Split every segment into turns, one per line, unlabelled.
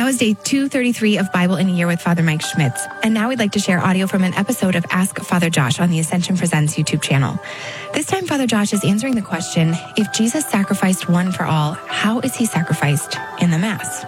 was day 233 of Bible in a Year with Father Mike Schmitz. And now we'd like to share audio from an episode of Ask Father Josh on the Ascension Presents YouTube channel. This time, Father Josh is answering the question, if Jesus sacrificed one for all, how is he sacrificed in the Mass?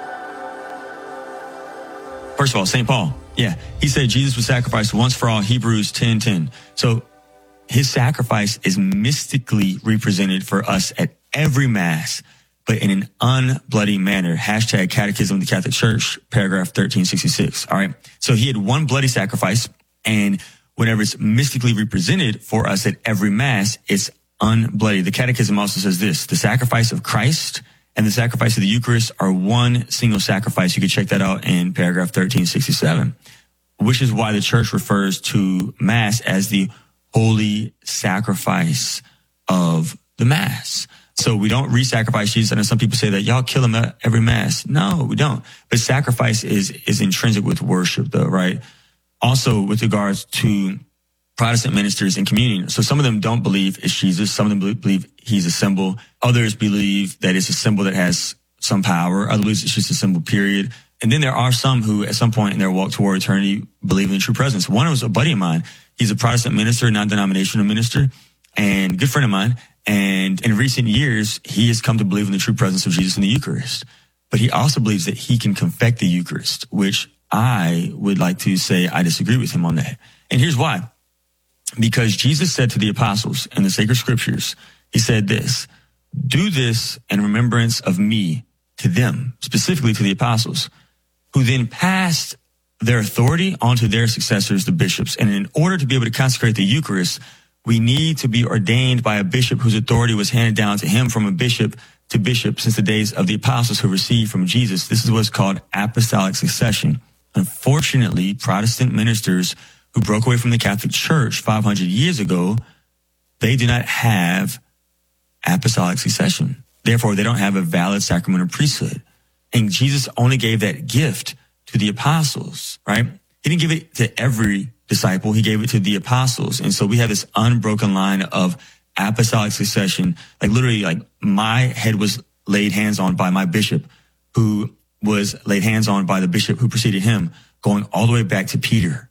First of all, St. Paul, he said Jesus was sacrificed once for all, Hebrews 10:10. So his sacrifice is mystically represented for us at every Mass, but in an unbloody manner. Hashtag Catechism of the Catholic Church, paragraph 1366. All right. So he had one bloody sacrifice, and whenever it's mystically represented for us at every Mass, it's unbloody. The Catechism also says this: the sacrifice of Christ and the sacrifice of the Eucharist are one single sacrifice. You can check that out in paragraph 1367, which is why the Church refers to Mass as the holy sacrifice of the Mass. So we don't re-sacrifice Jesus. I know some people say that y'all kill him at every Mass. No, we don't. But sacrifice is intrinsic with worship, though, right? Also, with regards to Protestant ministers in communion. So some of them don't believe it's Jesus. Some of them believe he's a symbol. Others believe that it's a symbol that has some power. Others believe it's just a symbol, period. And then there are some who, at some point in their walk toward eternity, believe in the true presence. One was a buddy of mine. He's a Protestant minister, non-denominational minister, and good friend of mine. And in recent years, he has come to believe in the true presence of Jesus in the Eucharist. But he also believes that he can confect the Eucharist, which I would like to say I disagree with him on that. And here's why. Because Jesus said to the apostles in the sacred scriptures, he said this: do this in remembrance of me, to them, specifically to the apostles, who then passed their authority onto their successors, the bishops. And in order to be able to consecrate the Eucharist, we need to be ordained by a bishop whose authority was handed down to him from a bishop to bishop since the days of the apostles who received from Jesus. This is what's called apostolic succession. Unfortunately, Protestant ministers who broke away from the Catholic Church 500 years ago, they do not have apostolic succession. Therefore, they don't have a valid sacramental priesthood. And Jesus only gave that gift to the apostles, right? He didn't give it to every disciple. He gave it to the apostles. And so we have this unbroken line of apostolic succession. Like literally, like my head was laid hands on by my bishop, who was laid hands on by the bishop who preceded him, going all the way back to Peter,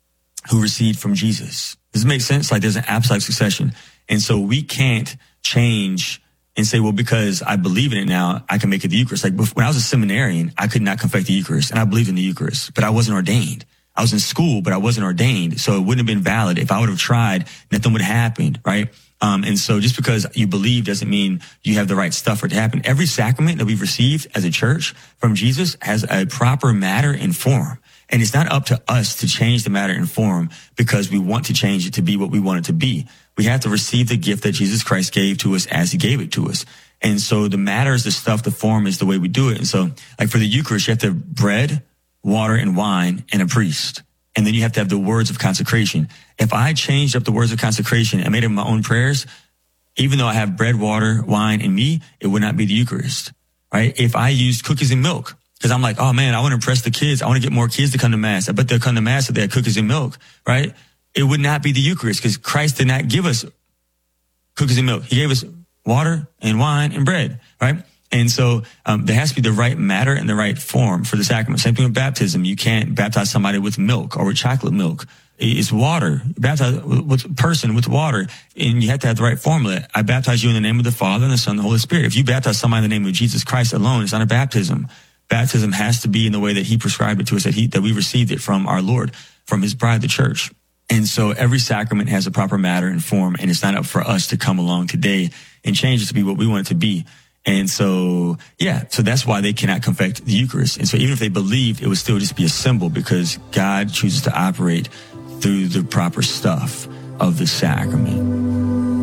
who received from Jesus. Does it make sense? Like there's an apostolic succession. And so we can't change and say, well, because I believe in it now, I can make it the Eucharist. Like when I was a seminarian, I could not confect the Eucharist, and I believed in the Eucharist, but I wasn't ordained. I was in school, but I wasn't ordained. So it wouldn't have been valid. If I would have tried, nothing would have happened, right? And so just because you believe doesn't mean you have the right stuff for it to happen. Every sacrament that we've received as a church from Jesus has a proper matter and form. And it's not up to us to change the matter and form because we want to change it to be what we want it to be. We have to receive the gift that Jesus Christ gave to us as he gave it to us. And so the matter is the stuff, the form is the way we do it. And so like for the Eucharist, you have to have bread, water, and wine, and a priest. And then you have to have the words of consecration. If I changed up the words of consecration and made them my own prayers, even though I have bread, water, wine, and me, it would not be the Eucharist, right? If I used cookies and milk, because I'm like, oh man, I want to impress the kids. I want to get more kids to come to Mass. I bet they'll come to Mass if they had cookies and milk, right? It would not be the Eucharist because Christ did not give us cookies and milk. He gave us water and wine and bread, right? And so there has to be the right matter and the right form for the sacrament. Same thing with baptism. You can't baptize somebody with milk or with chocolate milk. It's water. You baptize with a person with water, and you have to have the right formula. I baptize you in the name of the Father and the Son and the Holy Spirit. If you baptize somebody in the name of Jesus Christ alone, it's not a baptism. Baptism has to be in the way that he prescribed it to us, that we received it from our Lord, from his bride, the church. And so every sacrament has a proper matter and form, and it's not up for us to come along today and change it to be what we want it to be. And so, so that's why they cannot confect the Eucharist. And so even if they believed, it would still just be a symbol because God chooses to operate through the proper stuff of the sacrament.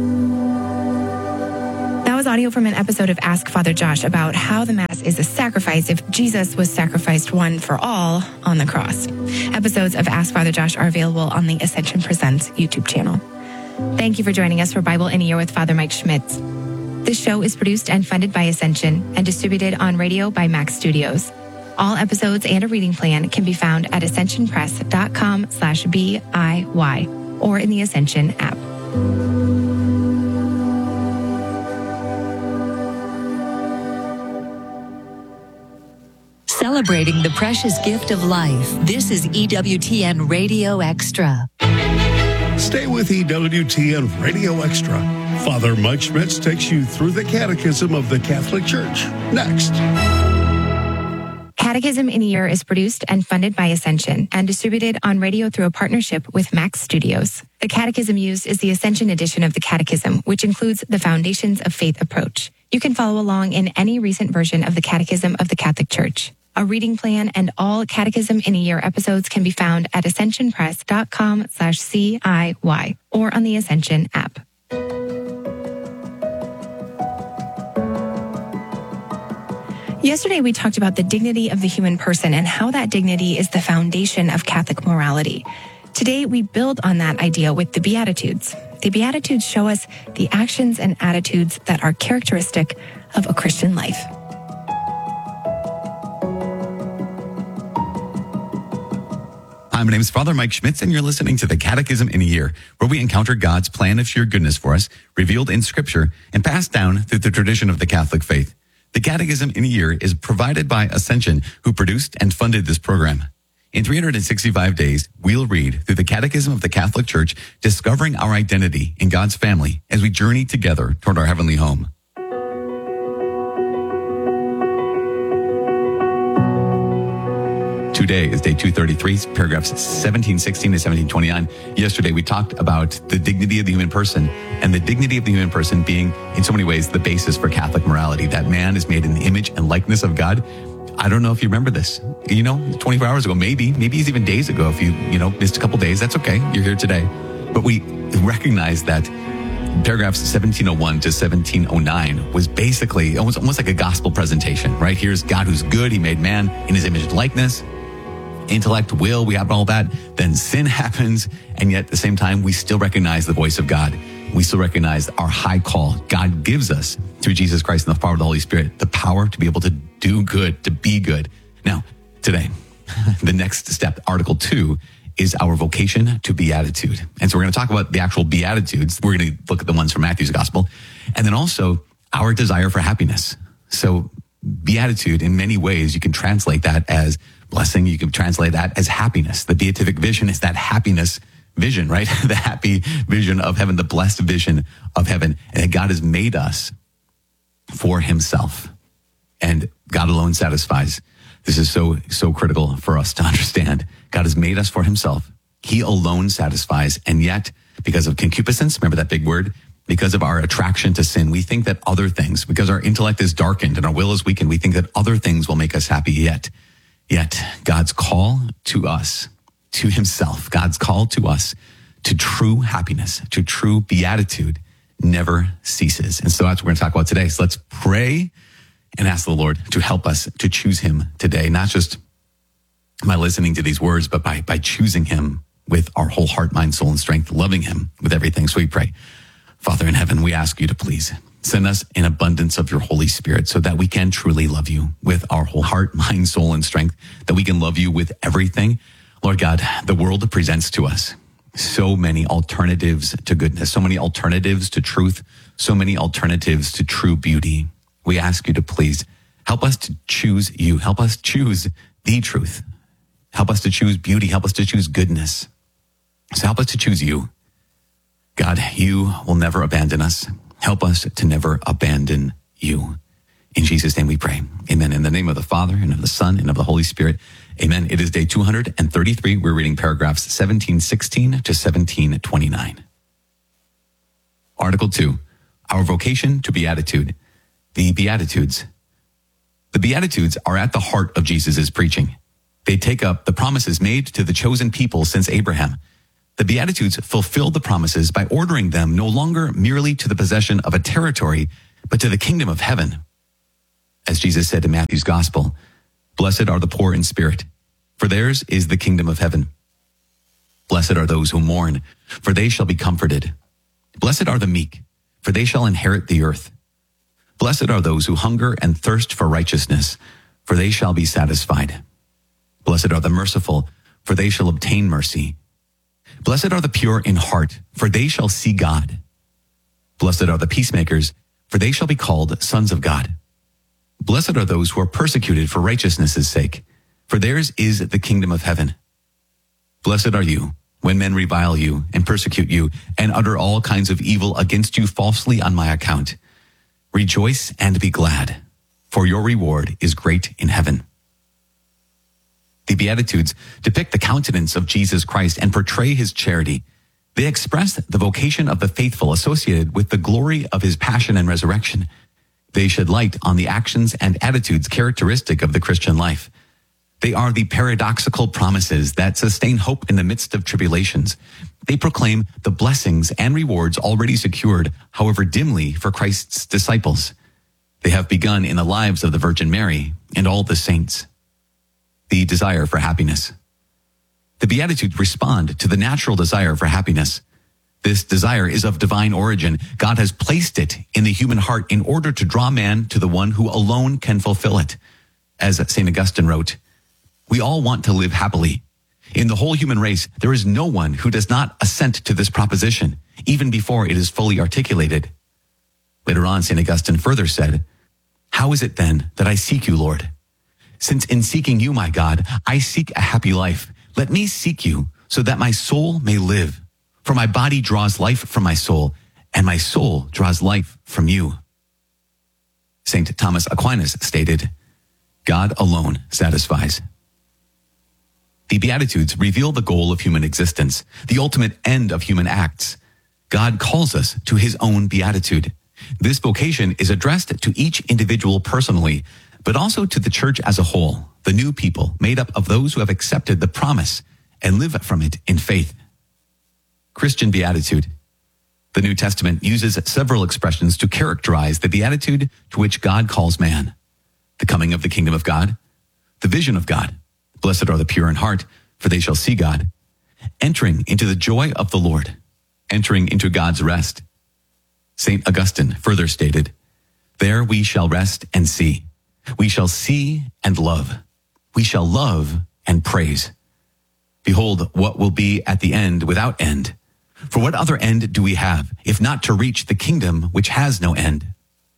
That was audio from an episode of Ask Father Josh about how the Mass is a sacrifice if Jesus was sacrificed one for all on the cross. Episodes of Ask Father Josh are available on the Ascension Presents YouTube channel. Thank you for joining us for Bible in a Year with Father Mike Schmitz. This show is produced and funded by Ascension and distributed on radio by Max Studios. All episodes and a reading plan can be found at ascensionpress.com/BIY or in the Ascension app.
celebrating the precious gift of life. This is EWTN Radio Extra.
Stay with EWTN Radio Extra. Father Mike Schmitz takes you through the Catechism of the Catholic Church. Next.
Catechism in a Year is produced and funded by Ascension and distributed on radio through a partnership with Max Studios. The catechism used is the Ascension edition of the Catechism, which includes the Foundations of Faith approach. You can follow along in any recent version of the Catechism of the Catholic Church. A reading plan and all Catechism in a Year episodes can be found at ascensionpress.com/CIY or on the Ascension app. Yesterday, we talked about the dignity of the human person and how that dignity is the foundation of Catholic morality. Today, we build on that idea with the Beatitudes. The Beatitudes show us the actions and attitudes that are characteristic of a Christian life.
Hi, my name is Father Mike Schmitz, and you're listening to the Catechism in a Year, where we encounter God's plan of sheer goodness for us, revealed in Scripture, and passed down through the tradition of the Catholic faith. The Catechism in a Year is provided by Ascension, who produced and funded this program. In 365 days, we'll read through the Catechism of the Catholic Church, discovering our identity in God's family as we journey together toward our heavenly home. Today is day 233, paragraphs 1716 to 1729. Yesterday, we talked about the dignity of the human person, and the dignity of the human person being, in so many ways, the basis for Catholic morality. That man is made in the image and likeness of God. I don't know if you remember this. 24 hours ago, maybe it's even days ago. If you missed a couple days, that's okay. You're here today. But we recognize that paragraphs 1701 to 1709 was basically almost like a gospel presentation, right? Here's God who's good. He made man in his image and likeness. Intellect, will, we have all that. Then sin happens, and yet at the same time, we still recognize the voice of God. We still recognize our high call. God gives us, through Jesus Christ and the power of the Holy Spirit, the power to be able to do good, to be good. Now, today, the next step, Article 2, is our vocation to beatitude. And so we're going to talk about the actual beatitudes. We're going to look at the ones from Matthew's gospel, and then also our desire for happiness. So beatitude, in many ways, you can translate that as blessing. You can translate that as happiness. The beatific vision is that happiness vision, right? The happy vision of heaven, the blessed vision of heaven. And that God has made us for himself. And God alone satisfies. This is so critical for us to understand. God has made us for himself. He alone satisfies. And yet, because of concupiscence, remember that big word? Because of our attraction to sin, we think that other things, because our intellect is darkened and our will is weakened, we think that other things will make us happy. Yet God's call to us, to himself, God's call to us to true happiness, to true beatitude never ceases. And so that's what we're going to talk about today. So let's pray and ask the Lord to help us to choose him today, not just by listening to these words, but by choosing him with our whole heart, mind, soul, and strength, loving him with everything. So we pray. Father in heaven, we ask you to please send us an abundance of your Holy Spirit so that we can truly love you with our whole heart, mind, soul, and strength, that we can love you with everything. Lord God, the world presents to us so many alternatives to goodness, so many alternatives to truth, so many alternatives to true beauty. We ask you to please help us to choose you. Help us choose the truth. Help us to choose beauty. Help us to choose goodness. So help us to choose you. God, you will never abandon us. Help us to never abandon you. In Jesus' name we pray. Amen. In the name of the Father, and of the Son, and of the Holy Spirit. Amen. It is day 233. We're reading paragraphs 1716 to 1729. Article 2, our vocation to beatitude. The Beatitudes. The Beatitudes are at the heart of Jesus' preaching. They take up the promises made to the chosen people since Abraham. The Beatitudes fulfill the promises by ordering them no longer merely to the possession of a territory, but to the kingdom of heaven. As Jesus said in Matthew's gospel, "Blessed are the poor in spirit, for theirs is the kingdom of heaven. Blessed are those who mourn, for they shall be comforted. Blessed are the meek, for they shall inherit the earth. Blessed are those who hunger and thirst for righteousness, for they shall be satisfied. Blessed are the merciful, for they shall obtain mercy. Blessed are the pure in heart, for they shall see God. Blessed are the peacemakers, for they shall be called sons of God. Blessed are those who are persecuted for righteousness' sake, for theirs is the kingdom of heaven. Blessed are you when men revile you and persecute you and utter all kinds of evil against you falsely on my account. Rejoice and be glad, for your reward is great in heaven. The Beatitudes depict the countenance of Jesus Christ and portray his charity. They express the vocation of the faithful associated with the glory of his passion and resurrection. They shed light on the actions and attitudes characteristic of the Christian life. They are the paradoxical promises that sustain hope in the midst of tribulations. They proclaim the blessings and rewards already secured, however dimly, for Christ's disciples. They have begun in the lives of the Virgin Mary and all the saints. The desire for happiness. The Beatitudes respond to the natural desire for happiness. This desire is of divine origin. God has placed it in the human heart in order to draw man to the one who alone can fulfill it. As St. Augustine wrote, we all want to live happily. In the whole human race, there is no one who does not assent to this proposition, even before it is fully articulated. Later on, St. Augustine further said, how is it then that I seek you, Lord? Since in seeking you, my God, I seek a happy life, let me seek you so that my soul may live. For my body draws life from my soul, and my soul draws life from you. St. Thomas Aquinas stated, God alone satisfies. The Beatitudes reveal the goal of human existence, the ultimate end of human acts. God calls us to his own beatitude. This vocation is addressed to each individual personally, but also to the church as a whole, the new people made up of those who have accepted the promise and live from it in faith. Christian beatitude. The New Testament uses several expressions to characterize the beatitude to which God calls man. The coming of the kingdom of God, the vision of God. Blessed are the pure in heart, for they shall see God. Entering into the joy of the Lord, entering into God's rest. St. Augustine further stated, there we shall rest and see. We shall see and love. We shall love and praise. Behold, what will be at the end without end. For what other end do we have, if not to reach the kingdom which has no end?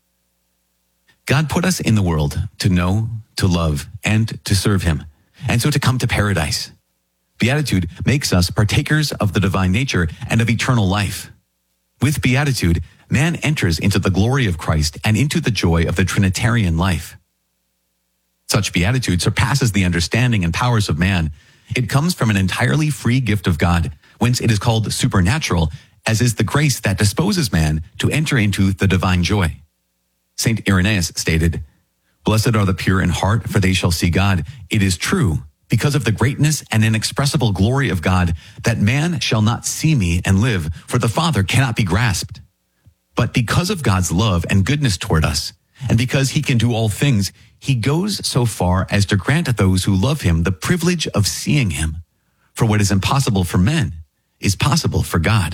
God put us in the world to know, to love, and to serve him, and so to come to paradise. Beatitude makes us partakers of the divine nature and of eternal life. With beatitude, man enters into the glory of Christ and into the joy of the Trinitarian life. Such beatitude surpasses the understanding and powers of man. It comes from an entirely free gift of God, whence it is called supernatural, as is the grace that disposes man to enter into the divine joy. St. Irenaeus stated, blessed are the pure in heart, for they shall see God. It is true, because of the greatness and inexpressible glory of God, that man shall not see me and live, for the Father cannot be grasped. But because of God's love and goodness toward us, and because he can do all things, he goes so far as to grant those who love him the privilege of seeing him. For what is impossible for men is possible for God.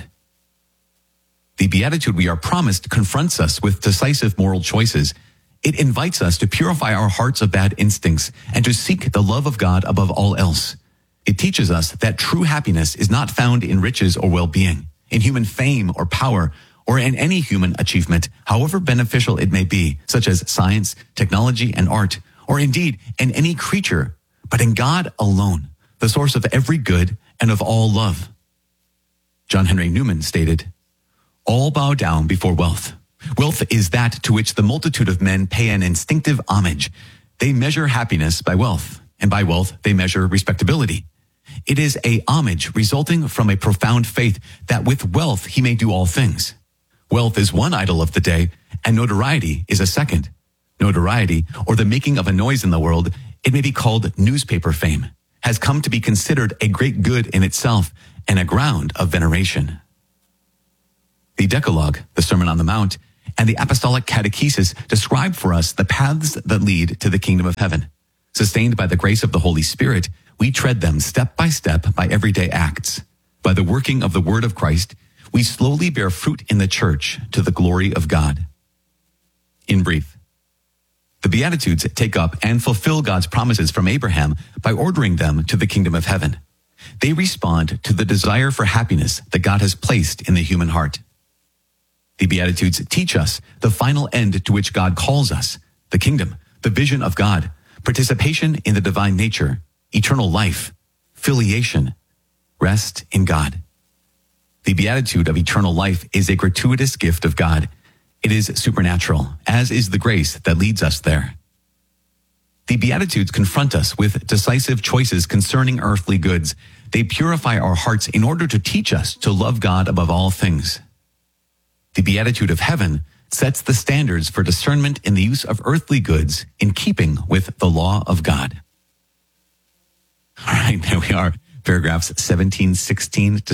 The beatitude we are promised confronts us with decisive moral choices. It invites us to purify our hearts of bad instincts and to seek the love of God above all else. It teaches us that true happiness is not found in riches or well-being, in human fame or power, or in any human achievement, however beneficial it may be, such as science, technology, and art, or indeed in any creature, but in God alone, the source of every good and of all love. John Henry Newman stated, all bow down before wealth. Wealth is that to which the multitude of men pay an instinctive homage. They measure happiness by wealth, and by wealth they measure respectability. It is a homage resulting from a profound faith that with wealth he may do all things. Wealth is one idol of the day, and notoriety is a second. Notoriety, or the making of a noise in the world, it may be called newspaper fame, has come to be considered a great good in itself and a ground of veneration. The Decalogue, the Sermon on the Mount, and the Apostolic Catechesis describe for us the paths that lead to the kingdom of heaven. Sustained by the grace of the Holy Spirit, we tread them step by everyday acts. By the working of the word of Christ, we slowly bear fruit in the church to the glory of God. In brief, the Beatitudes take up and fulfill God's promises from Abraham by ordering them to the kingdom of heaven. They respond to the desire for happiness that God has placed in the human heart. The Beatitudes teach us the final end to which God calls us, the kingdom the vision of God, participation in the divine nature, eternal life, filiation, rest in God. The beatitude of eternal life is a gratuitous gift of God. It is supernatural, as is the grace that leads us there. The Beatitudes confront us with decisive choices concerning earthly goods. They purify our hearts in order to teach us to love God above all things. The Beatitude of Heaven sets the standards for discernment in the use of earthly goods in keeping with the law of God. All right, there we are. Paragraphs 1716 to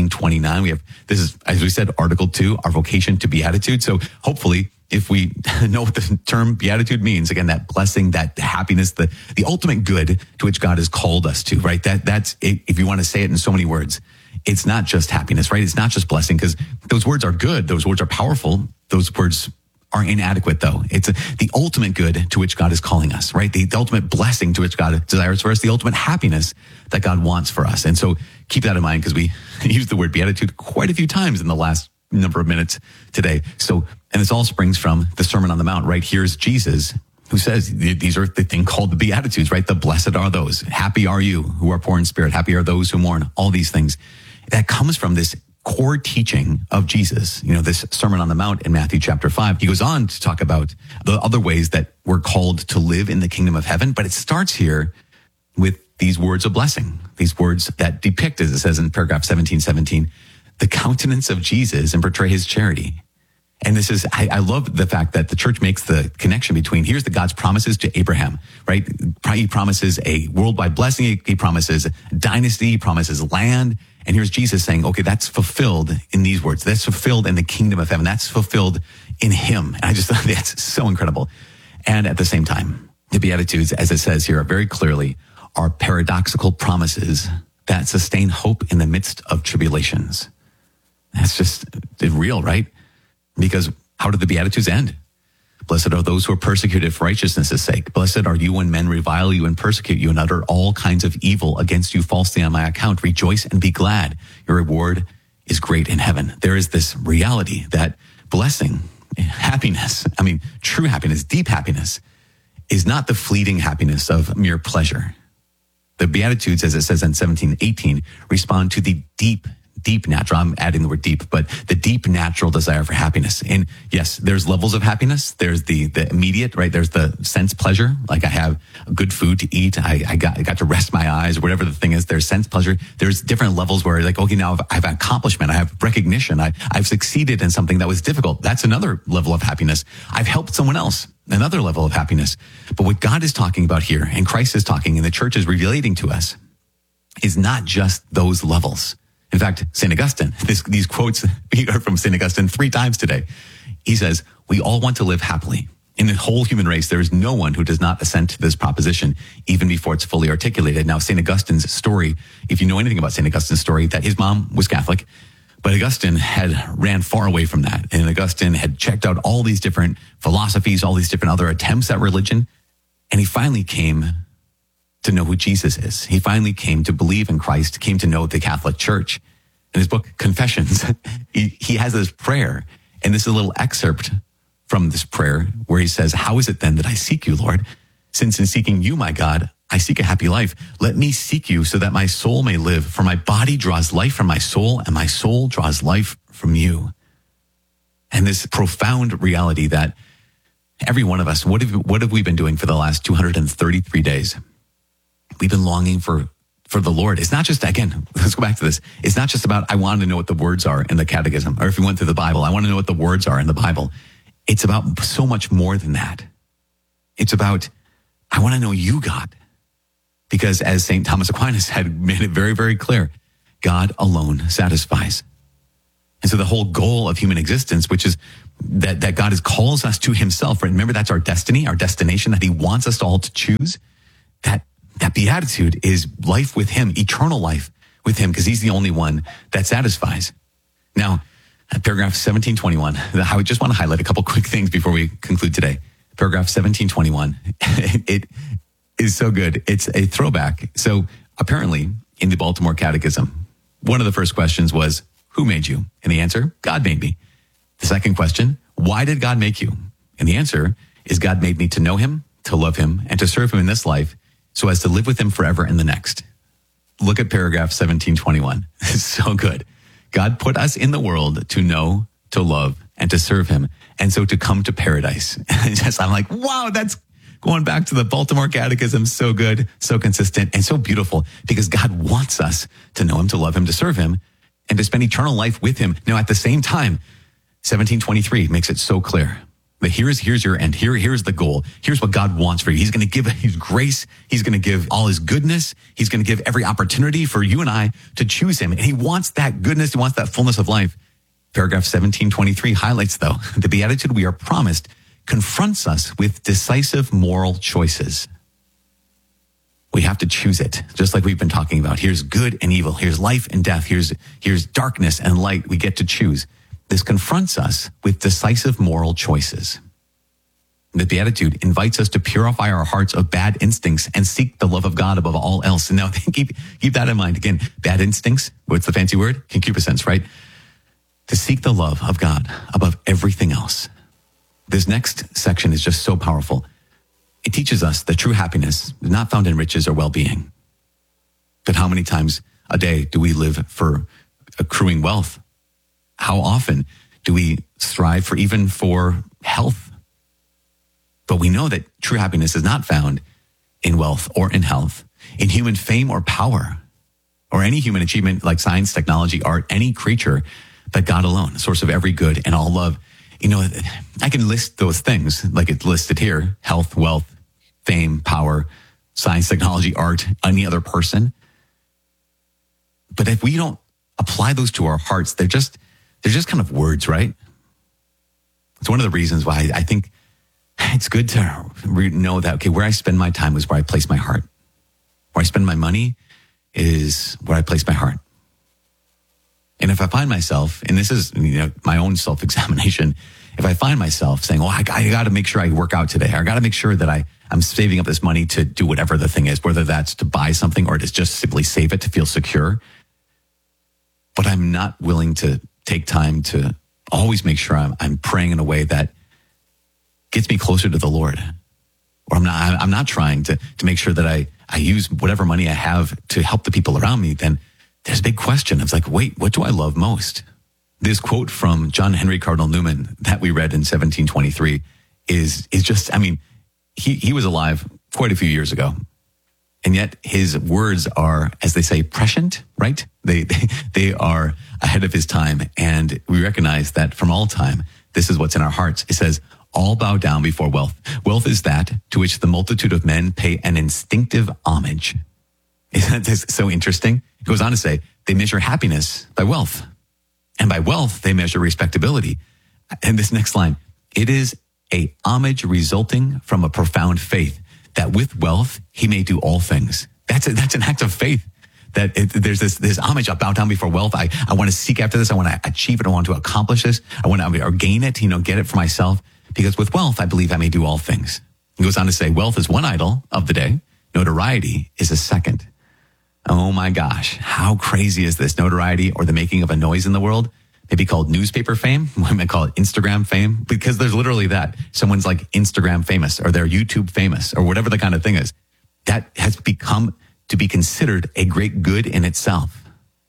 1729. This is, as we said, Article 2, our vocation to beatitude. So hopefully, if we know what the term beatitude means, again, that blessing, that happiness, the ultimate good to which God has called us to, right? That's it, if you want to say it in so many words. It's not just happiness, right? It's not just blessing, because those words are good. Those words are powerful. Those words are inadequate, though. It's the ultimate good to which God is calling us, right? The ultimate blessing to which God desires for us, the ultimate happiness that God wants for us. And so keep that in mind, because we use the word beatitude quite a few times in the last number of minutes today. So, and this all springs from the Sermon on the Mount, right? Here's Jesus who says these are the thing called the Beatitudes, right? The blessed are those. Happy are you who are poor in spirit. Happy are those who mourn. All these things. That comes from this core teaching of Jesus, this Sermon on the Mount in Matthew chapter 5. He goes on to talk about the other ways that we're called to live in the kingdom of heaven, but it starts here with these words of blessing, these words that depict, as it says in paragraph 1717, the countenance of Jesus and portray his charity. And this is, I love the fact that the church makes the connection between, here's the God's promises to Abraham, right? He promises a worldwide blessing. He promises dynasty. He promises land. And here's Jesus saying, okay, that's fulfilled in these words. That's fulfilled in the kingdom of heaven. That's fulfilled in him. And I just thought that's so incredible. And at the same time, the Beatitudes, as it says here, very clearly are paradoxical promises that sustain hope in the midst of tribulations. That's just real, right? Because how do the Beatitudes end? Blessed are those who are persecuted for righteousness' sake. Blessed are you when men revile you and persecute you and utter all kinds of evil against you falsely on my account. Rejoice and be glad. Your reward is great in heaven. There is this reality that blessing, happiness, true happiness, deep happiness, is not the fleeting happiness of mere pleasure. The Beatitudes, as it says in 1718, respond to the deep natural, I'm adding the word deep, but the deep natural desire for happiness. And yes, there's levels of happiness. There's the immediate, right? There's the sense pleasure. Like I have good food to eat. I got to rest my eyes, whatever the thing is. There's sense pleasure. There's different levels where like, okay, now I've accomplishment. I have recognition. I've succeeded in something that was difficult. That's another level of happiness. I've helped someone else. Another level of happiness. But what God is talking about here, and Christ is talking, and the church is relating to us, is not just those levels. In fact, St. Augustine, these quotes we heard from St. Augustine 3 times today. He says, we all want to live happily. In the whole human race, there is no one who does not assent to this proposition, even before it's fully articulated. Now, St. Augustine's story, if you know anything about St. Augustine's story, that his mom was Catholic, but Augustine had ran far away from that. And Augustine had checked out all these different philosophies, all these different other attempts at religion. And he finally came to know who Jesus is. He finally came to believe in Christ, came to know the Catholic Church. In his book, Confessions, he has this prayer, and this is a little excerpt from this prayer where he says, how is it then that I seek you, Lord? Since in seeking you, my God, I seek a happy life. Let me seek you so that my soul may live, for my body draws life from my soul, and my soul draws life from you. And this profound reality that every one of us, what have we been doing for the last 233 days? We've been longing for the Lord. It's not just, again, let's go back to this. It's not just about, I want to know what the words are in the catechism, or if you went through the Bible, I want to know what the words are in the Bible. It's about so much more than that. It's about, I want to know you, God. Because as St. Thomas Aquinas had made it very, very clear, God alone satisfies. And so the whole goal of human existence, which is that God calls us to himself, right? Remember, that's our destiny, our destination that he wants us all to choose. That beatitude is life with him, eternal life with him, because he's the only one that satisfies. Now, paragraph 1721, I just want to highlight a couple quick things before we conclude today. Paragraph 1721, it is so good. It's a throwback. So apparently in the Baltimore Catechism, one of the first questions was, who made you? And the answer, God made me. The second question, why did God make you? And the answer is, God made me to know him, to love him and to serve him in this life so as to live with him forever in the next. Look at paragraph 1721. It's so good. God put us in the world to know, to love, and to serve him, and so to come to paradise. I'm like, wow, that's going back to the Baltimore Catechism. So good, so consistent, and so beautiful, because God wants us to know him, to love him, to serve him, and to spend eternal life with him. Now, at the same time, 1723 makes it so clear. But here's your end. Here's the goal. Here's what God wants for you. He's going to give his grace. He's going to give all his goodness. He's going to give every opportunity for you and I to choose him. And he wants that goodness. He wants that fullness of life. Paragraph 1723 highlights, though, the beatitude we are promised confronts us with decisive moral choices. We have to choose it, just like we've been talking about. Here's good and evil. Here's life and death. Here's darkness and light. We get to choose. This confronts us with decisive moral choices. The Beatitude invites us to purify our hearts of bad instincts and seek the love of God above all else. And now keep that in mind. Again, bad instincts, what's the fancy word? Concupiscence, right? To seek the love of God above everything else. This next section is just so powerful. It teaches us that true happiness is not found in riches or well-being. But how many times a day do we live for accruing wealth? How often do we strive for health? But we know that true happiness is not found in wealth or in health, in human fame or power, or any human achievement like science, technology, art, any creature, but God alone, the source of every good and all love. You know, I can list those things like it's listed here: health, wealth, fame, power, science, technology, art, any other person. But if we don't apply those to our hearts, they're just kind of words, right? It's one of the reasons why I think it's good to know that, okay, where I spend my time is where I place my heart. Where I spend my money is where I place my heart. And if I find myself, and this is my own self-examination, if I find myself saying, I got to make sure I work out today, or I got to make sure that I'm saving up this money to do whatever the thing is, whether that's to buy something or to just simply save it to feel secure, but I'm not willing to take time to always make sure I'm praying in a way that gets me closer to the Lord. Or I'm not trying to make sure that I use whatever money I have to help the people around me, then there's a big question of like, wait, what do I love most? This quote from John Henry Cardinal Newman that we read in 1723 is just, he was alive quite a few years ago. And yet his words are, as they say, prescient, right? They are ahead of his time. And we recognize that from all time, this is what's in our hearts. It says, all bow down before wealth. Wealth is that to which the multitude of men pay an instinctive homage. Isn't that so interesting? It goes on to say, they measure happiness by wealth. And by wealth, they measure respectability. And this next line, it is a homage resulting from a profound faith that with wealth, he may do all things. That's an act of faith. That there's this homage. I bow down before wealth. I want to seek after this. I want to achieve it. I want to accomplish this. I want to gain it, get it for myself. Because with wealth, I believe I may do all things. He goes on to say, wealth is one idol of the day. Notoriety is a second. Oh my gosh. How crazy is this? Notoriety, or the making of a noise in the world, maybe called newspaper fame. We might call it Instagram fame, because there's literally that. Someone's like Instagram famous, or they're YouTube famous, or whatever the kind of thing is. That has become to be considered a great good in itself.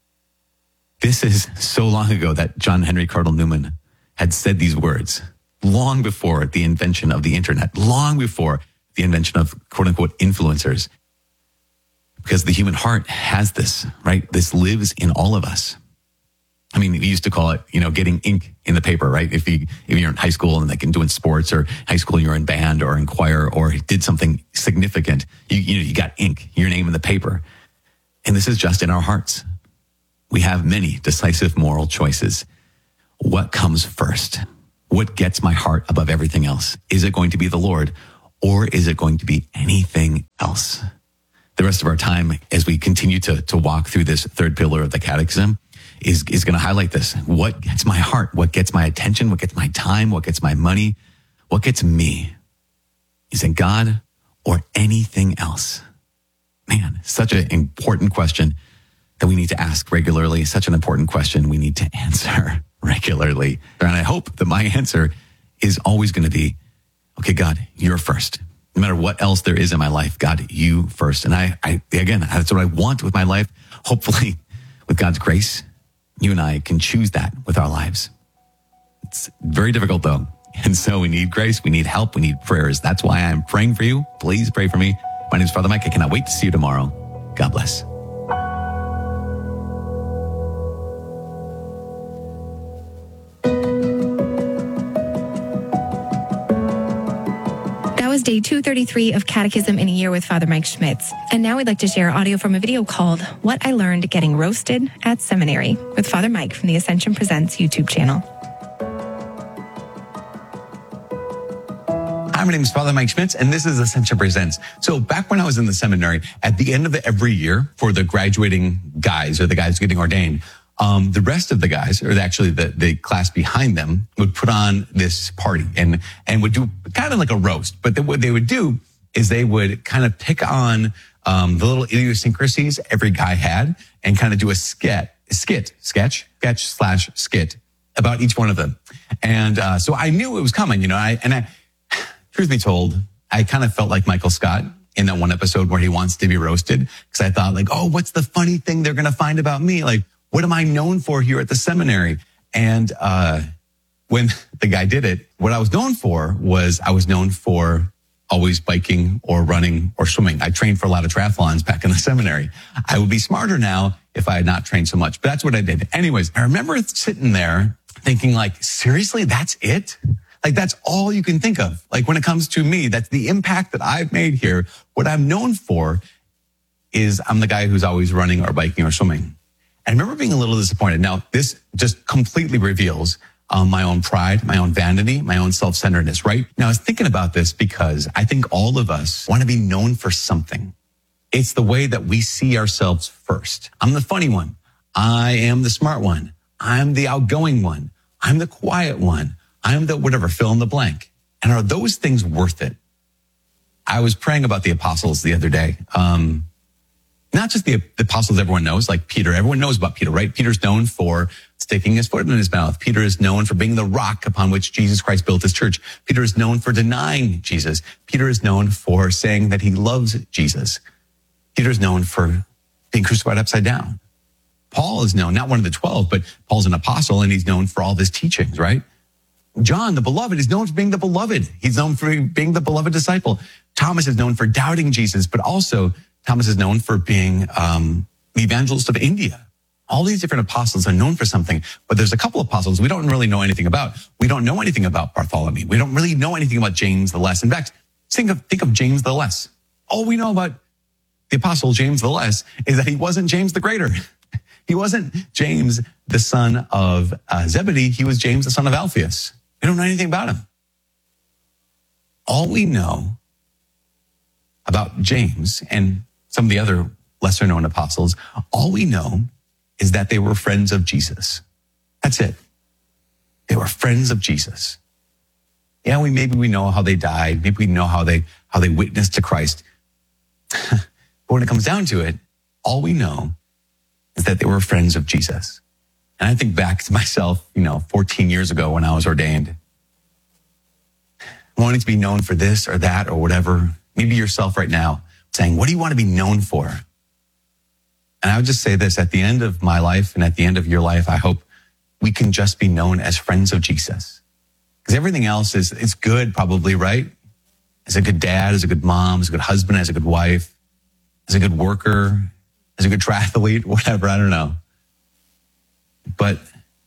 This is so long ago that John Henry Cardinal Newman had said these words, long before the invention of the internet, long before the invention of quote unquote influencers. Because the human heart has this, right? This lives in all of us. We used to call it, getting ink in the paper, right? If you're in high school and doing sports, or high school, you're in band or in choir or did something significant, you got ink, your name in the paper. And this is just in our hearts. We have many decisive moral choices. What comes first? What gets my heart above everything else? Is it going to be the Lord, or is it going to be anything else? The rest of our time, as we continue to walk through this third pillar of the catechism, is going to highlight this. What gets my heart? What gets my attention? What gets my time? What gets my money? What gets me? Is it God or anything else? Man, such an important question that we need to ask regularly. Such an important question we need to answer regularly. And I hope that my answer is always going to be, okay, God, you're first. No matter what else there is in my life, God, you first. And I again, that's what I want with my life. Hopefully, with God's grace, you and I can choose that with our lives. It's very difficult though. And so we need grace, we need help, we need prayers. That's why I'm praying for you. Please pray for me. My name is Father Mike. I cannot wait to see you tomorrow. God bless.
That was day 233 of Catechism in a Year with Father Mike Schmitz. And now we'd like to share audio from a video called What I Learned Getting Roasted at Seminary with Father Mike from the Ascension Presents YouTube channel.
Hi, my name is Father Mike Schmitz, and this is Ascension Presents. So back when I was in the seminary, at the end of every year for the graduating guys or the guys getting ordained, the rest of the guys, or actually the class behind them, would put on this party and would do kind of like a roast. But what they would do is they would kind of pick on the little idiosyncrasies every guy had and kind of do a sketch about each one of them. And so I knew it was coming, you know, truth be told, I kind of felt like Michael Scott in that one episode where he wants to be roasted, because I thought like, oh, what's the funny thing they're going to find about me? Like, what am I known for here at the seminary? And when the guy did it, what I was known for was I was known for always biking or running or swimming. I trained for a lot of triathlons back in the seminary. I would be smarter now if I had not trained so much, but that's what I did. Anyways, I remember sitting there thinking like, seriously, that's it? Like, that's all you can think of. Like, when it comes to me, that's the impact that I've made here. What I'm known for is I'm the guy who's always running or biking or swimming. I remember being a little disappointed. Now, this just completely reveals my own pride, my own vanity, my own self-centeredness, right? Now, I was thinking about this because I think all of us want to be known for something. It's the way that we see ourselves first. I'm the funny one. I am the smart one. I'm the outgoing one. I'm the quiet one. I'm the whatever, fill in the blank. And are those things worth it? I was praying about the apostles the other day. Not just the apostles everyone knows, like Peter. Everyone knows about Peter, right? Peter's known for sticking his foot in his mouth. Peter is known for being the rock upon which Jesus Christ built his church. Peter is known for denying Jesus. Peter is known for saying that he loves Jesus. Peter is known for being crucified upside down. Paul is known, not one of the 12, but Paul's an apostle and he's known for all of his teachings, right? John, the beloved, is known for being the beloved. He's known for being the beloved disciple. Thomas is known for doubting Jesus, but also Thomas is known for being the evangelist of India. All these different apostles are known for something, but there's a couple of apostles we don't really know anything about. We don't know anything about Bartholomew. We don't really know anything about James the Less. In fact, think of James the Less. All we know about the apostle James the Less is that he wasn't James the Greater. He wasn't James, the son of Zebedee. He was James, the son of Alphaeus. We don't know anything about him. All we know about James and some of the other lesser known apostles, all we know is that they were friends of Jesus. That's it. They were friends of Jesus. Yeah, maybe we know how they died. Maybe we know how they witnessed to Christ. But when it comes down to it, all we know is that they were friends of Jesus. And I think back to myself, 14 years ago when I was ordained, wanting to be known for this or that or whatever. Maybe yourself right now saying, what do you want to be known for? And I would just say this, at the end of my life and at the end of your life, I hope we can just be known as friends of Jesus. Because everything else is good probably, right? As a good dad, as a good mom, as a good husband, as a good wife, as a good worker, as a good triathlete, whatever, I don't know. But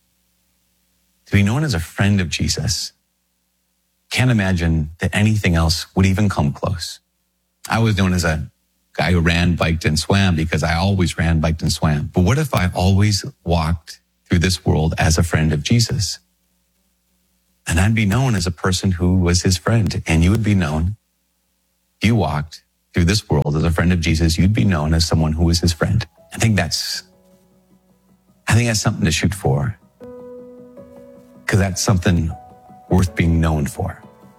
to be known as a friend of Jesus, can't imagine that anything else would even come close. I was known as a guy who ran, biked, and swam because I always ran, biked, and swam. But what if I always walked through this world as a friend of Jesus? And I'd be known as a person who was his friend. And you would be known, if you walked through this world as a friend of Jesus, you'd be known as someone who was his friend. I think that's something to shoot for. Because that's something worth being known for.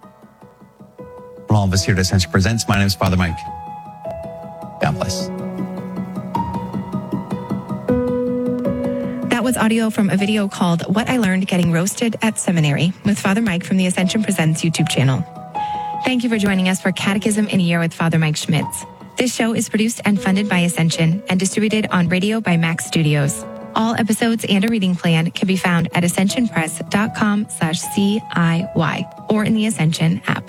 From all of us here at Ascension Presents, my name is Father Mike. God bless.
That was audio from a video called What I Learned Getting Roasted at Seminary with Father Mike from the Ascension Presents YouTube channel. Thank you for joining us for Catechism in a Year with Father Mike Schmitz. This show is produced and funded by Ascension and distributed on radio by Max Studios. All episodes and a reading plan can be found at ascensionpress.com/CIY or in the Ascension app.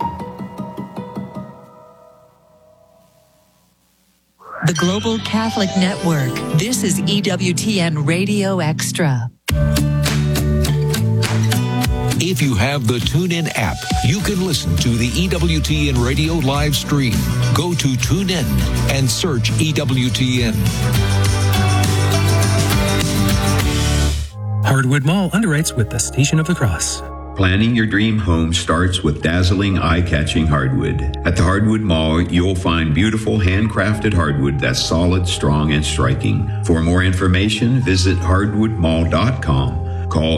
The Global Catholic Network. This is EWTN Radio Extra.
If you have the TuneIn app, you can listen to the EWTN Radio live stream. Go to TuneIn and search EWTN.
Hardwood Mall underwrites with the Station of the Cross.
Planning your dream home starts with dazzling, eye-catching hardwood. At the Hardwood Mall, you'll find beautiful, handcrafted hardwood that's solid, strong, and striking. For more information, visit hardwoodmall.com. Call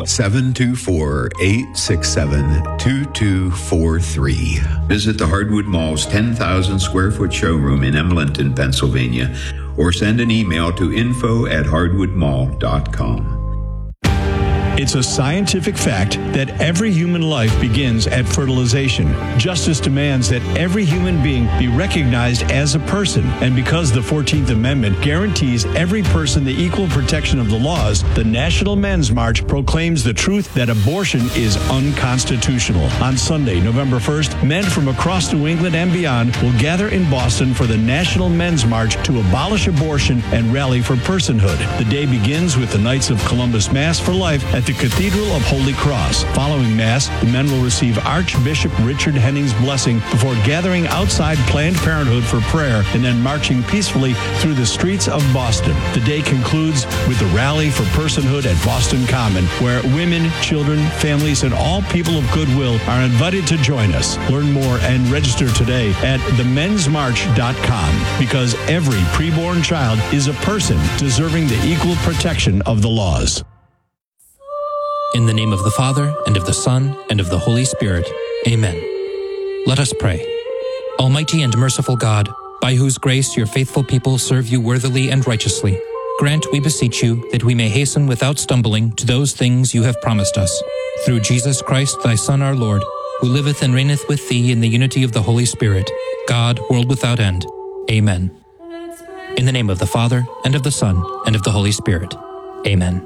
724-867-2243. Visit the Hardwood Mall's 10,000 square foot showroom in Emlenton, Pennsylvania, or send an email to info@hardwoodmall.com.
It's a scientific fact that every human life begins at fertilization. Justice demands that every human being be recognized as a person. And because the 14th Amendment guarantees every person the equal protection of the laws, the National Men's March proclaims the truth that abortion is unconstitutional. On Sunday, November 1st, men from across New England and beyond will gather in Boston for the National Men's March to abolish abortion and rally for personhood. The day begins with the Knights of Columbus Mass for Life at the Cathedral of Holy Cross. Following Mass, the men will receive Archbishop Richard Henning's blessing before gathering outside Planned Parenthood for prayer and then marching peacefully through the streets of Boston. The day concludes with the Rally for Personhood at Boston Common, where women, children, families, and all people of goodwill are invited to join us. Learn more and register today at themensmarch.com, because every preborn child is a person deserving the equal protection of the laws.
In the name of the Father, and of the Son, and of the Holy Spirit. Amen. Let us pray. Almighty and merciful God, by whose grace your faithful people serve you worthily and righteously, grant, we beseech you, that we may hasten without stumbling to those things you have promised us. Through Jesus Christ, thy Son, our Lord, who liveth and reigneth with thee in the unity of the Holy Spirit, God, world without end. Amen. In the name of the Father, and of the Son, and of the Holy Spirit. Amen.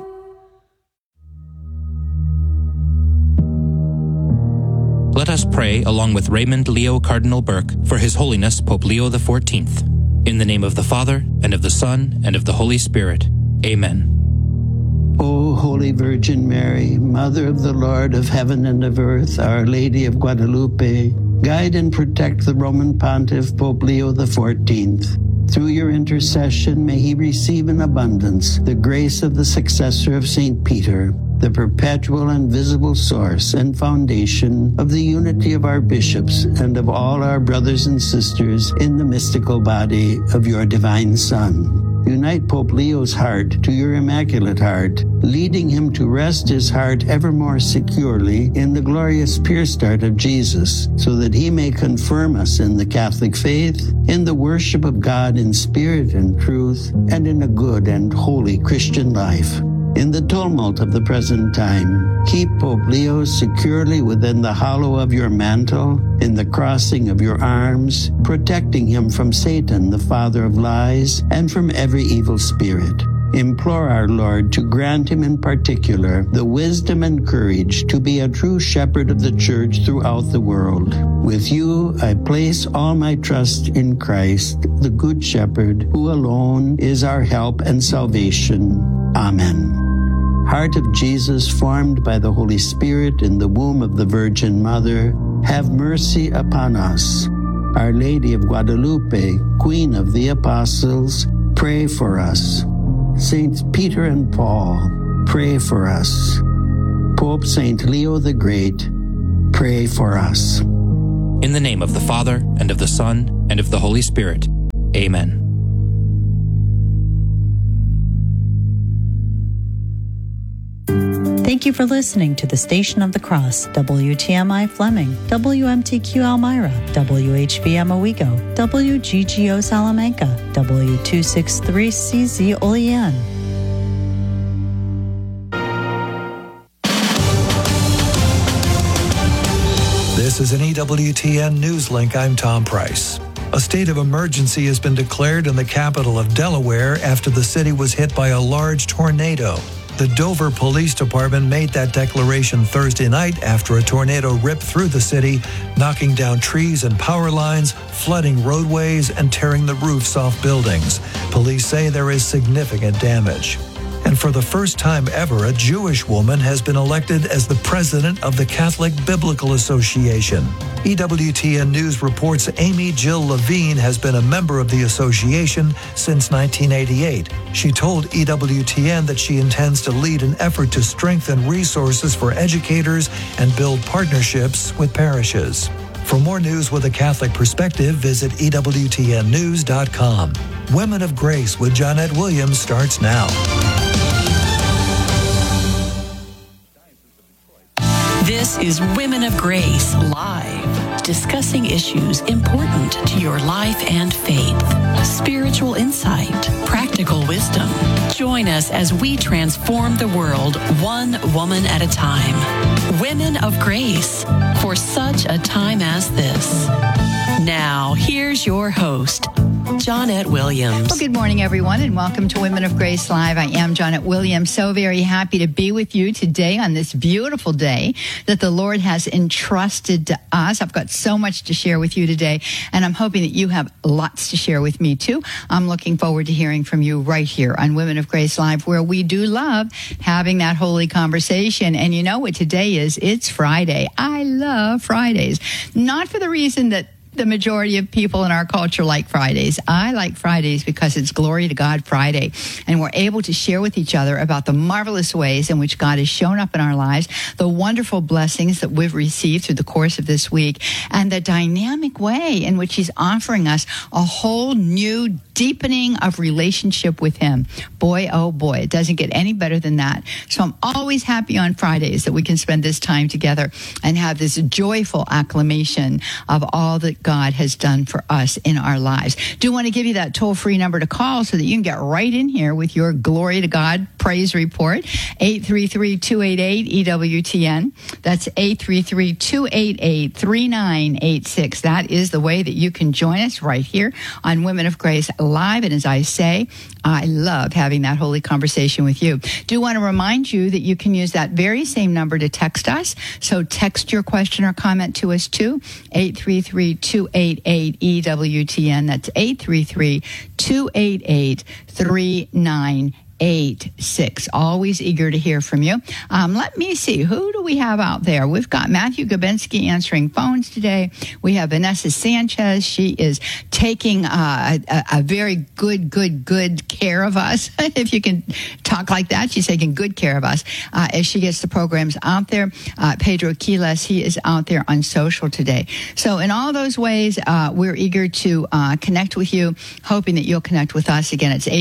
Let us pray along with Raymond Leo Cardinal Burke for His Holiness Pope Leo XIV. In the name of the Father, and of the Son, and of the Holy Spirit. Amen.
O Holy Virgin Mary, Mother of the Lord of heaven and of earth, Our Lady of Guadalupe, guide and protect the Roman Pontiff Pope Leo XIV. Through your intercession, may he receive in abundance the grace of the successor of St. Peter, the perpetual and visible source and foundation of the unity of our bishops and of all our brothers and sisters in the mystical body of your divine Son. Unite Pope Leo's heart to your Immaculate Heart, leading him to rest his heart ever more securely in the glorious pierced heart of Jesus, so that he may confirm us in the Catholic faith, in the worship of God in spirit and truth, and in a good and holy Christian life. In the tumult of the present time, keep Pope Leo securely within the hollow of your mantle, in the crossing of your arms, protecting him from Satan, the father of lies, and from every evil spirit. Implore our Lord to grant him in particular the wisdom and courage to be a true shepherd of the Church throughout the world. With you, I place all my trust in Christ, the Good Shepherd, who alone is our help and salvation. Amen. Heart of Jesus, formed by the Holy Spirit in the womb of the Virgin Mother, have mercy upon us. Our Lady of Guadalupe, Queen of the Apostles, pray for us. Saints Peter and Paul, pray for us. Pope Saint Leo the Great, pray for us.
In the name of the Father, and of the Son, and of the Holy Spirit. Amen.
Thank you for listening to the Station of the Cross, WTMI Fleming, WMTQ Elmira, WHVM Owego, WGGO Salamanca, W263CZ Olean.
This This is an EWTN News Link. I'm Tom Price. A state of emergency has been declared in the capital of Delaware after the city was hit by a large tornado. The Dover Police Department made that declaration Thursday night after a tornado ripped through the city, knocking down trees and power lines, flooding roadways, and tearing the roofs off buildings. Police say there is significant damage. And for the first time ever, a Jewish woman has been elected as the president of the Catholic Biblical Association. EWTN News reports Amy Jill Levine has been a member of the association since 1988. She told EWTN that she intends to lead an effort to strengthen resources for educators and build partnerships with parishes. For more news with a Catholic perspective, visit EWTNnews.com. Women of Grace with Johnnette Williams starts now.
This is Women of Grace Live, discussing issues important to your life and faith. Spiritual insight, practical wisdom. Join us as we transform the world one woman at a time. Women of Grace, for such a time as this. Now, here's your host, Johnnette Williams.
Well, good morning, everyone, and welcome to Women of Grace Live. I am Johnnette Williams. So very happy to be with you today on this beautiful day that the Lord has entrusted to us. I've got so much to share with you today, and I'm hoping that you have lots to share with me, too. I'm looking forward to hearing from you right here on Women of Grace Live, where we do love having that holy conversation. And you know what today is? It's Friday. I love Fridays. Not for the reason that the majority of people in our culture like Fridays. I like Fridays because it's Glory to God Friday, and we're able to share with each other about the marvelous ways in which God has shown up in our lives, the wonderful blessings that we've received through the course of this week, and the dynamic way in which He's offering us a whole new deepening of relationship with Him. Boy, oh boy, it doesn't get any better than that. So I'm always happy on Fridays that we can spend this time together and have this joyful acclamation of all that God has done for us in our lives. Do want to give you that toll-free number to call so that you can get right in here with your Glory to God praise report. 833-288-EWTN. That's 833-288-3986. That is the way that you can join us right here on Women of Grace Live. And as I say, I love having that holy conversation with you. Do want to remind you that you can use that very same number to text us. So text your question or comment to us too. 833-288-EWTN. That's 833-288-3986. 86. Always eager to hear from you. Let me see. Who do we have out there? We've got Matthew Gabinski answering phones today. We have Vanessa Sanchez. She is taking a very good care of us. If you can talk like that, she's taking good care of us as she gets the programs out there. Pedro Quiles, he is out there on social today. So in all those ways, we're eager to connect with you, hoping that you'll connect with us. Again, it's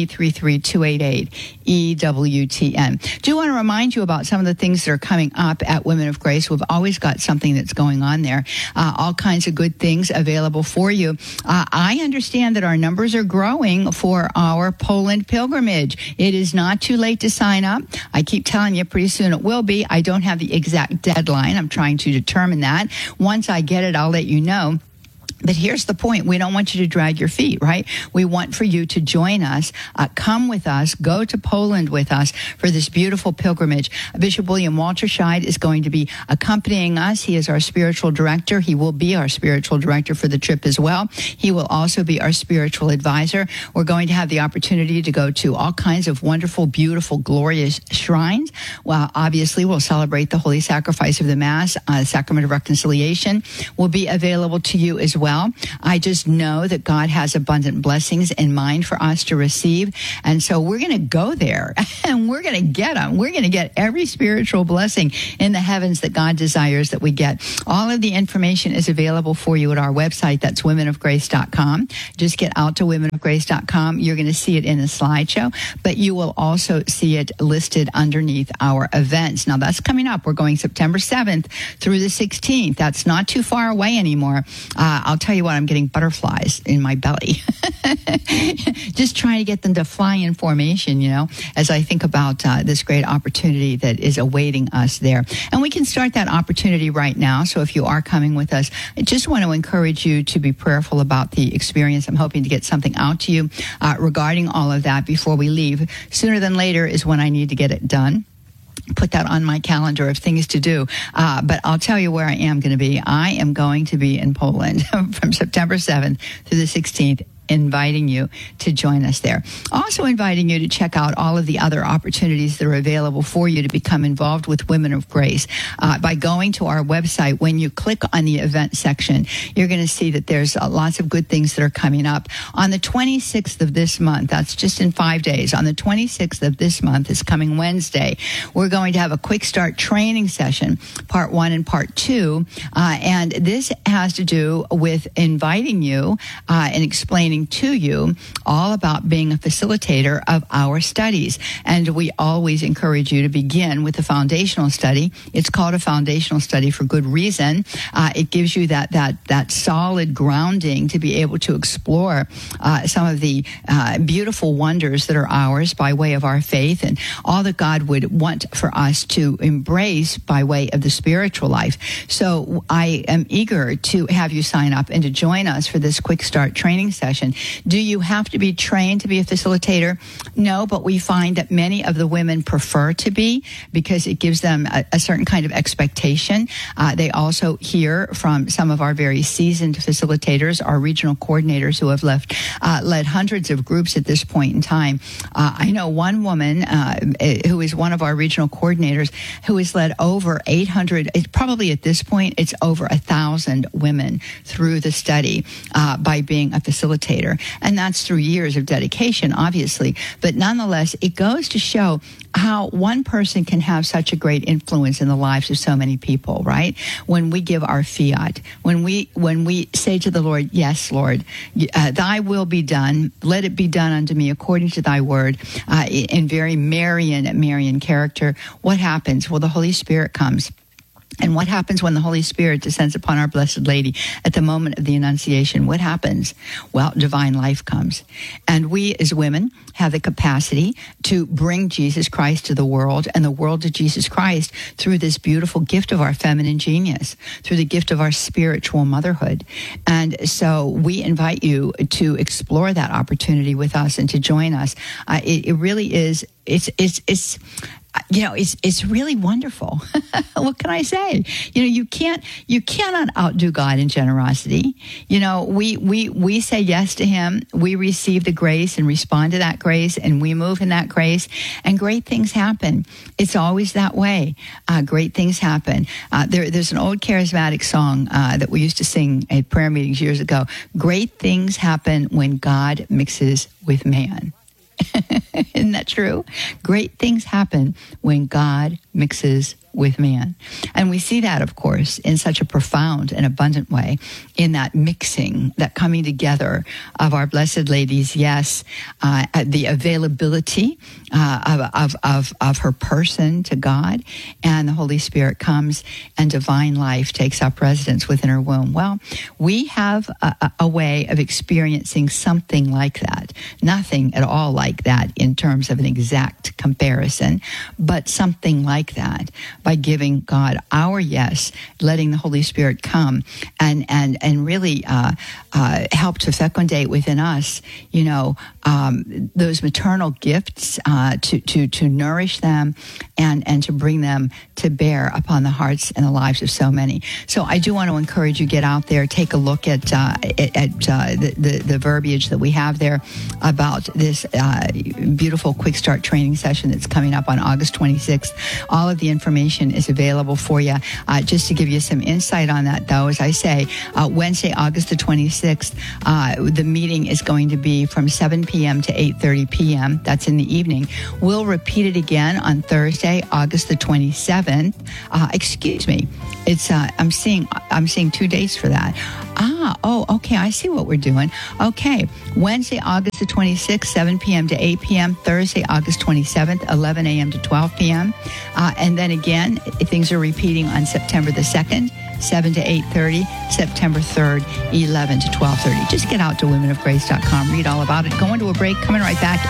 833-288-EWTN. Do want to remind you about some of the things that are coming up at Women of Grace. We've always got something that's going on there. All kinds of good things available for you. I understand that our numbers are growing for our Poland pilgrimage. It is not too late to sign up. I keep telling you pretty soon it will be. I don't have the exact deadline. I'm trying to determine that. Once I get it, I'll let you know. But here's the point. We don't want you to drag your feet, right? We want for you to join us, come with us, go to Poland with us for this beautiful pilgrimage. Bishop William Walterscheid is going to be accompanying us. He is our spiritual director. He will be our spiritual director for the trip as well. He will also be our spiritual advisor. We're going to have the opportunity to go to all kinds of wonderful, beautiful, glorious shrines. Well, obviously, we'll celebrate the Holy Sacrifice of the Mass. Sacrament of Reconciliation will be available to you as well. I just know that God has abundant blessings in mind for us to receive. And so we're going to go there and we're going to get them. We're going to get every spiritual blessing in the heavens that God desires that we get. All of the information is available for you at our website. That's womenofgrace.com. Just get out to womenofgrace.com. You're going to see it in a slideshow, but you will also see it listed underneath our events. Now that's coming up. We're going September 7th through the 16th. That's not too far away anymore. I'll tell you what, I'm getting butterflies in my belly. Just trying to get them to fly in formation, as I think about this great opportunity that is awaiting us there. And we can start that opportunity right now. So if you are coming with us, I just want to encourage you to be prayerful about the experience. I'm hoping to get something out to you regarding all of that before we leave. Sooner than later is when I need to get it done. Put that on my calendar of things to do. But I'll tell you where I am going to be. I am going to be in Poland from September 7th through the 16th. Inviting you to join us there. Also inviting you to check out all of the other opportunities that are available for you to become involved with Women of Grace. By going to our website, when you click on the event section, you're going to see that there's lots of good things that are coming up. On the 26th of this month, that's just in 5 days, on the 26th of this month, is coming Wednesday, we're going to have a quick start training session, part 1 and part 2. And this has to do with inviting you and explaining to you all about being a facilitator of our studies. And we always encourage you to begin with a foundational study. It's called a foundational study for good reason. It gives you that solid grounding to be able to explore some of the beautiful wonders that are ours by way of our faith and all that God would want for us to embrace by way of the spiritual life. So I am eager to have you sign up and to join us for this quick start training session. Do you have to be trained to be a facilitator? No, but we find that many of the women prefer to be because it gives them a certain kind of expectation. They also hear from some of our very seasoned facilitators, our regional coordinators who have led hundreds of groups at this point in time. I know one woman who is one of our regional coordinators who has led over 800, probably at this point, it's over 1,000 women through the study by being a facilitator. And that's through years of dedication, obviously. But nonetheless, it goes to show how one person can have such a great influence in the lives of so many people, right? When we give our fiat, when we say to the Lord, yes, Lord, thy will be done, let it be done unto me according to thy word, in very Marian character, what happens? Well, the Holy Spirit comes. And what happens when the Holy Spirit descends upon our Blessed Lady at the moment of the Annunciation? What happens? Well, divine life comes. And we as women have the capacity to bring Jesus Christ to the world and the world to Jesus Christ through this beautiful gift of our feminine genius, through the gift of our spiritual motherhood. And so we invite you to explore that opportunity with us and to join us. It really is, it's really wonderful. What can I say? You cannot outdo God in generosity. We say yes to him. We receive the grace and respond to that grace, and we move in that grace, and great things happen. It's always that way. Great things happen. There's an old charismatic song that we used to sing at prayer meetings years ago. Great things happen when God mixes with man. Isn't that true? Great things happen when God mixes with man. And we see that, of course, in such a profound and abundant way in that mixing, that coming together of our Blessed Lady's, yes, the availability of her person to God, and the Holy Spirit comes and divine life takes up residence within her womb. Well, we have a way of experiencing something like that. Nothing at all like that in terms of an exact comparison, but something like that. By giving God our yes, letting the Holy Spirit come and really help to fecundate within us, those maternal gifts, to nourish them and to bring them to bear upon the hearts and the lives of so many. So I do want to encourage you, get out there, take a look at the verbiage that we have there about this beautiful quick start training session that's coming up on August 26th. All of the information is available for you. Just to give you some insight on that, though, as I say, Wednesday, August the 26th, the meeting is going to be from 7 p.m. to 8:30 p.m. That's in the evening. We'll repeat it again on Thursday, August the 27th. Excuse me. It's I'm seeing 2 dates for that. Okay. I see what we're doing. Okay. Wednesday, August the 26th, 7 p.m. to 8 p.m. Thursday, August 27th, 11 a.m. to 12 p.m. And then again, things are repeating on September the 2nd, 7 to 8:30, September 3rd, 11 to 12:30. Just get out to womenofgrace.com, read all about it. Going to a break, coming right back,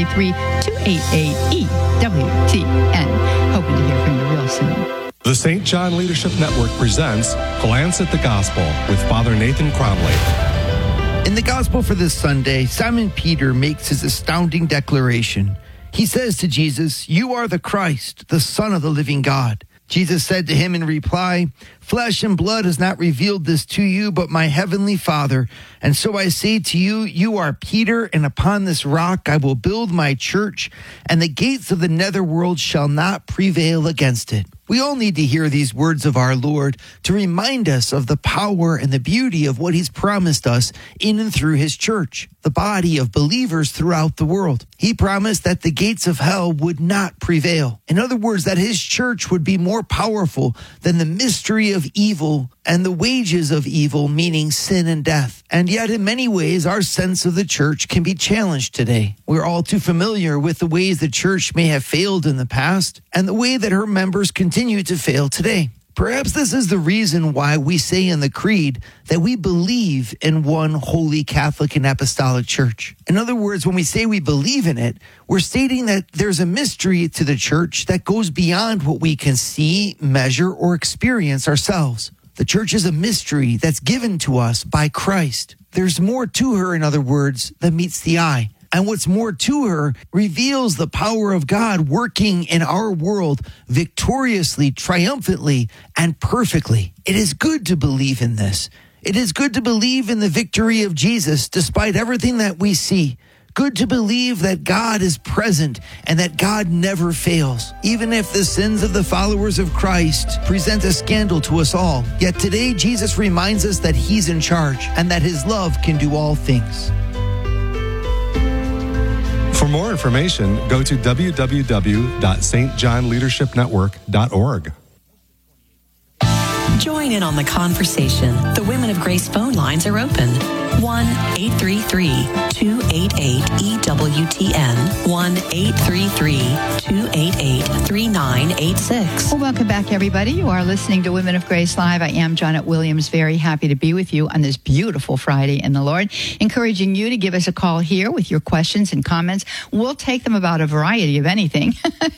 833-288-EWTN. Hoping to hear from you real soon.
The St. John Leadership Network presents Glance at the Gospel with Father Nathan Cromley.
In the Gospel for this Sunday, Simon Peter makes his astounding declaration. He says to Jesus, "You are the Christ, the Son of the living God." Jesus said to him in reply, "Flesh and blood has not revealed this to you, but my heavenly Father. And so I say to you, you are Peter, and upon this rock I will build my church, and the gates of the netherworld shall not prevail against it." We all need to hear these words of our Lord to remind us of the power and the beauty of what he's promised us in and through his church, the body of believers throughout the world. He promised that the gates of hell would not prevail. In other words, that his church would be more powerful than the mystery of evil and the wages of evil, meaning sin and death. And yet, in many ways, our sense of the church can be challenged today. We're all too familiar with the ways the church may have failed in the past and the way that her members continue to fail today. Perhaps this is the reason why we say in the Creed that we believe in one holy Catholic and Apostolic Church. In other words, when we say we believe in it, we're stating that there's a mystery to the church that goes beyond what we can see, measure, or experience ourselves. The church is a mystery that's given to us by Christ. There's more to her, in other words, than meets the eye. And what's more to her reveals the power of God working in our world victoriously, triumphantly, and perfectly. It is good to believe in this. It is good to believe in the victory of Jesus despite everything that we see. Good to believe that God is present and that God never fails. Even if the sins of the followers of Christ present a scandal to us all. Yet today, Jesus reminds us that he's in charge and that his love can do all things.
For more information, go to www.stjohnleadershipnetwork.org.
Join in on the conversation. The Women of Grace phone lines are open. 1-833-288-EWTN. 1-833-288-3986.
Well, welcome back, everybody. You are listening to Women of Grace Live. I am Janet Williams, very happy to be with you on this beautiful Friday in the Lord, encouraging you to give us a call here with your questions and comments. We'll take them about a variety of anything,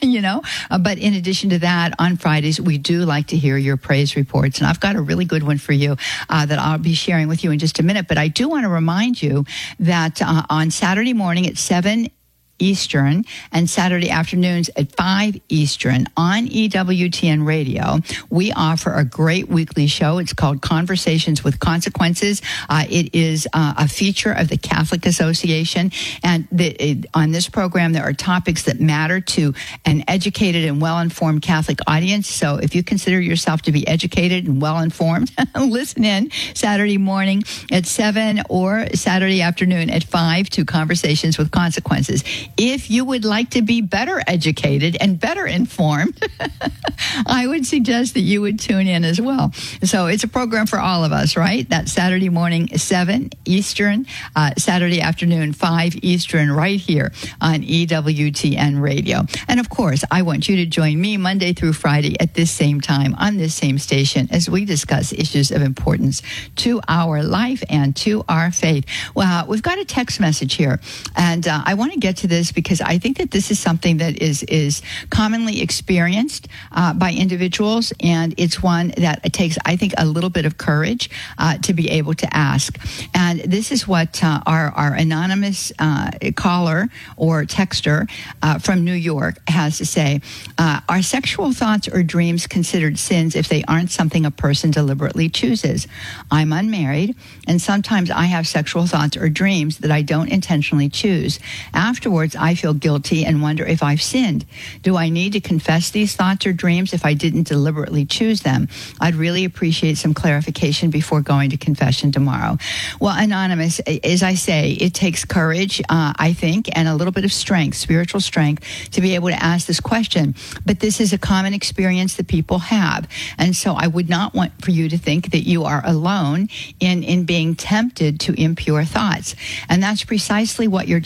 but in addition to that, on Fridays, we do like to hear your praise reports, and I've got a really good one for you that I'll be sharing with you in just a minute, but I do want to remind you that on Saturday morning at 7 Eastern and Saturday afternoons at 5 Eastern on EWTN Radio, we offer a great weekly show. It's called Conversations with Consequences. It is a feature of the Catholic Association. And on this program, there are topics that matter to an educated and well-informed Catholic audience. So if you consider yourself to be educated and well-informed, listen in Saturday morning at 7 or Saturday afternoon at 5 to Conversations with Consequences. If you would like to be better educated and better informed, I would suggest that you would tune in as well. So it's a program for all of us, right? That's Saturday morning, 7 Eastern, Saturday afternoon, 5 Eastern, right here on EWTN Radio. And of course, I want you to join me Monday through Friday at this same time on this same station as we discuss issues of importance to our life and to our faith. Well, we've got a text message here, and I want to get to this because I think that this is something that is commonly experienced by individuals, and it's one that it takes, I think, a little bit of courage to be able to ask. And this is what our anonymous caller or texter from New York has to say. Are sexual thoughts or dreams considered sins if they aren't something a person deliberately chooses? I'm unmarried, and sometimes I have sexual thoughts or dreams that I don't intentionally choose. Afterwards, I feel guilty and wonder if I've sinned. Do I need to confess these thoughts or dreams if I didn't deliberately choose them? I'd really appreciate some clarification before going to confession tomorrow. Well, Anonymous, as I say, it takes courage, I think, and a little bit of strength, spiritual strength, to be able to ask this question. But this is a common experience that people have. And so I would not want for you to think that you are alone in being tempted to impure thoughts. And that's precisely what you're